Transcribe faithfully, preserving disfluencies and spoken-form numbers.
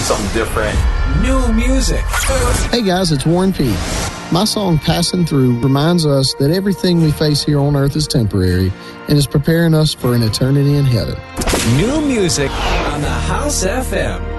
something different. New music. Hey guys, it's Warren P. My song Passing Through reminds us that everything we face here on earth is temporary and is preparing us for an eternity in heaven. New music on the House F M.